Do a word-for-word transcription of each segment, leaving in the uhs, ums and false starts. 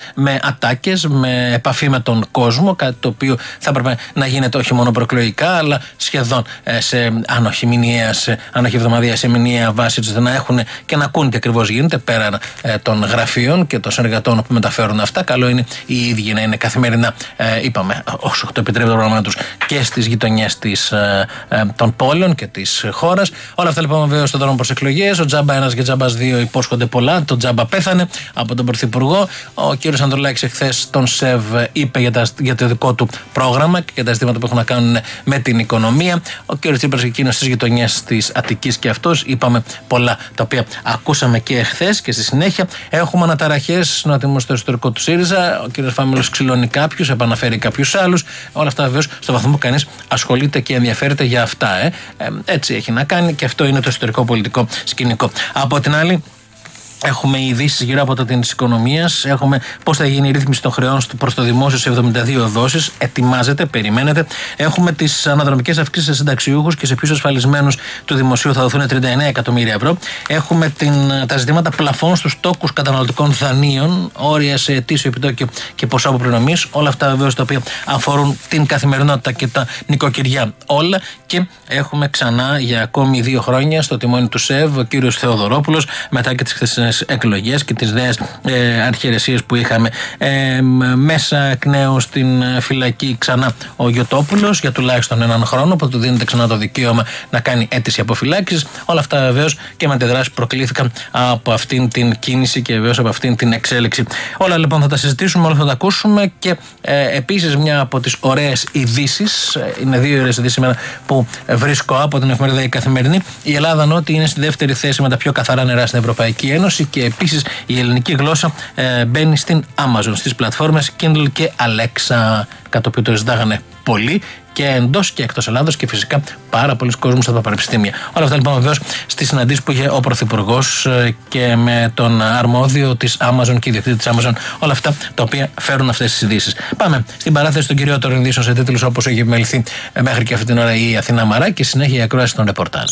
με ατάκες, με επαφή με τον κόσμο, κάτι το οποίο θα έπρεπε να γίνεται όχι μόνο προεκλογικά, αλλά σχεδόν σε, αν όχι μηνιαία, αν όχι εβδομαδιαία, σε μηνιαία βάση, ώστε να έχουν και να ακούν τι ακριβώς γίνεται πέραν των γραφείων και των συνεργατών που μεταφέρουν αυτά. Καλό είναι οι ίδιοι να είναι καθημερινά, ε, είπαμε, όσο το επιτρέπει το πρόγραμμα τους, και στις γειτονιές της, ε, ε, των πόλεων και της χώρας. Όλα αυτά λοιπόν βέβαια στον δρόμο προς εκλογές. Ο Τζάμπα ένα και Τζάμπα δύο υπόσχονται πολλά. Το Τζάμπα πέθανε από τον Πρωθυπουργό. Ο κύριος Ανδρουλάκης εχθές τον ΣΕΒ είπε για, τα, για το δικό του πρόγραμμα και για τα ζητήματα που έχουν να κάνουν με την οικονομία. Ο κύριος Τσίπρας εκείνος στις γειτονιές της Αττικής και αυτός. Είπαμε πολλά τα οποία ακούσαμε και εχθές και στη συνέχεια. Έχουμε αναταραχές νότιμο στο εσωτερικό του ΣΥΡΙΖΑ. Ο κύριος Φάμελος ξυλώνει κάποιους, επαναφέρει κάποιους άλλους. Όλα αυτά βεβαίως στο βαθμό που κανείς ασχολείται και ενδιαφέρεται για αυτά. Ε. Ε, έτσι έχει να κάνει και αυτό είναι το εσωτερικό πολιτικό σκηνικό. Από την άλλη, έχουμε ειδήσεις γύρω από το της οικονομίας. Έχουμε πώς θα γίνει η ρύθμιση των χρεών προς το δημόσιο σε εβδομήντα δύο δόσεις. Ετοιμάζεται, περιμένετε. Έχουμε τις αναδρομικές αυξήσεις σε συνταξιούχους και σε ποιους ασφαλισμένους του δημοσίου θα δοθούν τριάντα εννέα εκατομμύρια ευρώ. Έχουμε την, τα ζητήματα πλαφών στους τόκους καταναλωτικών δανείων, όρια σε ετήσιο επιτόκιο και ποσό αποπληρωμής. Όλα αυτά βεβαίως τα οποία αφορούν την καθημερινότητα και τα νοικοκυριά όλα. Και έχουμε ξανά για ακόμη δύο χρόνια στο τιμόνι του ΣΕΒ ο κύριος Θεοδωρόπουλος μετά και τις χθεσινές εκλογές και τις νέες ε, αρχιερεσίες που είχαμε. Ε, μέσα εκ νέου στην φυλακή ξανά ο Γιωτόπουλος για τουλάχιστον έναν χρόνο, που του δίνεται ξανά το δικαίωμα να κάνει αίτηση αποφυλάξης. Όλα αυτά βεβαίως και με αντιδράσεις προκλήθηκαν από αυτήν την κίνηση και βεβαίως από αυτήν την εξέλιξη. Όλα λοιπόν θα τα συζητήσουμε, όλα θα τα ακούσουμε και ε, επίσης μια από τις ωραίες ειδήσεις, ε, είναι δύο ωραίες ειδήσεις σήμερα που βρίσκω από την εφημερίδα Η Καθημερινή. Η Ελλάδα Νότια είναι στη δεύτερη θέση με τα πιο καθαρά νερά στην Ευρωπαϊκή Ένωση και επίσης η ελληνική γλώσσα ε, μπαίνει στην Amazon, στις πλατφόρμες Kindle και Alexa, κάτι το οποίο το ζητάγανε πολύ και εντός και εκτός Ελλάδος και φυσικά πάρα πολλοί κόσμος από τα πανεπιστήμια. Όλα αυτά λοιπόν βεβαίως στις συναντήσεις που είχε ο Πρωθυπουργός και με τον αρμόδιο της Amazon και ιδιοκτήτη της Amazon, όλα αυτά τα οποία φέρουν αυτές τις ειδήσεις. Πάμε στην παράθεση των κυριότερων ειδήσεων σε τίτλους όπως έχει επιμεληθεί μέχρι και αυτή την ώρα η Αθηνά Μαρά και συνέχεια η ακρόαση των ρεπορτάζ.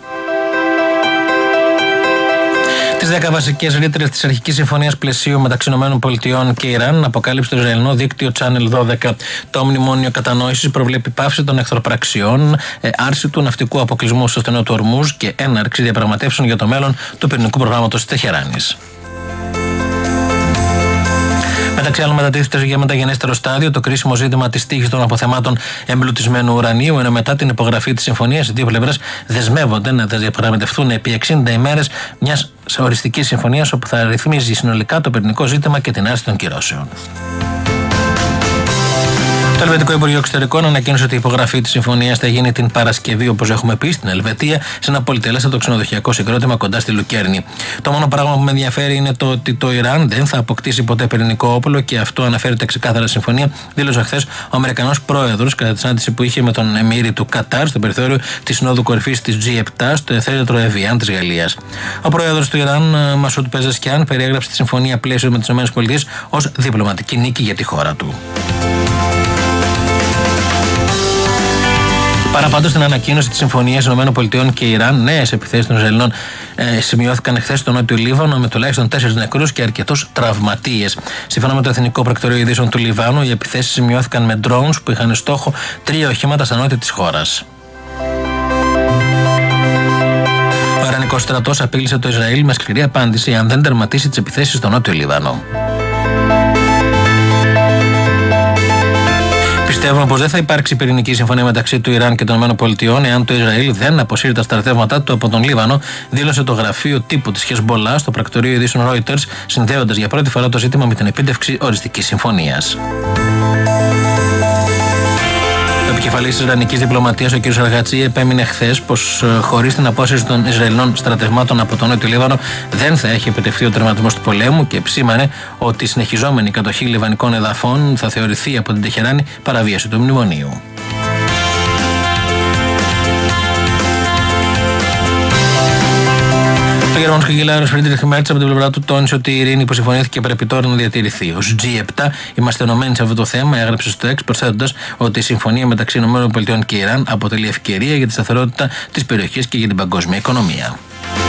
Τις δέκα βασικές ρήτρες της αρχικής συμφωνίας πλαισίου μεταξύ ΗΠΑ και Ιράν αποκάλυψε το Ισραηλινό δίκτυο Channel δώδεκα. Το μνημόνιο κατανόησης προβλέπει πάυση των εχθροπραξιών, άρση του ναυτικού αποκλεισμού στο στενό του Ορμούζ και έναρξη διαπραγματεύσεων για το μέλλον του πυρηνικού προγράμματος της Τεχεράνης. Μεταξύ άλλων, μετατίθεται για μεταγενέστερο στάδιο το κρίσιμο ζήτημα της τύχης των αποθεμάτων εμπλουτισμένου ουρανίου, ενώ μετά την υπογραφή της συμφωνίας οι δύο πλευρές δεσμεύονται να τα διαπραγματευτούν επί εξήντα ημέρες μιας οριστικής συμφωνίας όπου θα ρυθμίζει συνολικά το πυρηνικό ζήτημα και την άρση των κυρώσεων. Το Ελβετικό Υπουργείο Εξωτερικών ανακοίνωσε ότι η υπογραφή της συμφωνίας θα γίνει την Παρασκευή, όπως έχουμε πει, στην Ελβετία, σε ένα πολυτελέστατο ξενοδοχειακό συγκρότημα κοντά στη Λουκέρνη. Το μόνο πράγμα που με ενδιαφέρει είναι το ότι το Ιράν δεν θα αποκτήσει ποτέ πυρηνικό όπλο και αυτό αναφέρεται ξεκάθαρα στη συμφωνία, δήλωσε χθες ο Αμερικανός πρόεδρος κατά τη συνάντηση που είχε με τον Εμμύρη του Κατάρ στο περιθώριο της Συνόδου Κορυφής της τζι επτά στο εθέρετρο Εβιάν της Γαλλίας. Ο πρόεδρος του Ιράν, Μασούτ Πεζεσκιάν, περιέγραψε τη συμφωνία πλαίσιο με τις ΗΠΑ ως διπλωματική νίκη για τη χώρα του. Παραπάντως στην ανακοίνωση της συμφωνίας ΗΠΑ και Ιράν, νέες επιθέσεις των Ισραηλινών ε, σημειώθηκαν χθες στο Νότιο Λίβανο με τουλάχιστον τέσσερις νεκρούς και αρκετούς τραυματίες. Σύμφωνα με το Εθνικό Πρακτορείο Ειδήσεων του Λιβάνου, οι επιθέσεις σημειώθηκαν με drones που είχαν στόχο τρία οχήματα στα νότια της χώρας. Ο Ιρανικός στρατός απείλησε το Ισραήλ με σκληρή απάντηση αν δεν τερματίσει τις επιθέσεις στο Νότιο Λίβανο. Πιστεύουμε πως δεν θα υπάρξει πυρηνική συμφωνία μεταξύ του Ιράν και των ΗΠΑ εάν το Ισραήλ δεν αποσύρει τα στρατεύματά του από τον Λίβανο, δήλωσε το γραφείο τύπου της Χεσμπολά στο πρακτορείο ειδήσεων Reuters, συνδέοντας για πρώτη φορά το ζήτημα με την επίτευξη οριστικής συμφωνίας. Ο επικεφαλής της Ιρανικής διπλωματίας, ο κ. Αργατσί, επέμεινε χθες πως χωρίς την απόσυρση των Ισραηλινών στρατευμάτων από τον Νότιο Λίβανο δεν θα έχει επιτευχθεί ο τερματισμός του πολέμου και επισήμανε ότι η συνεχιζόμενη κατοχή λιβανικών εδαφών θα θεωρηθεί από την Τεχεράνη παραβίαση του μνημονίου. Ο Γερμανός καγκελάριος Φρίντριχ Μέρτς από την πλευρά του τόνισε ότι η ειρήνη που συμφωνήθηκε πρέπει τώρα να διατηρηθεί. Ως τζι επτά είμαστε ενωμένοι σε αυτό το θέμα, έγραψε στο X, προσθέτοντας ότι η συμφωνία μεταξύ ΗΠΑ και Ιράν αποτελεί ευκαιρία για τη σταθερότητα της περιοχής και για την παγκόσμια οικονομία.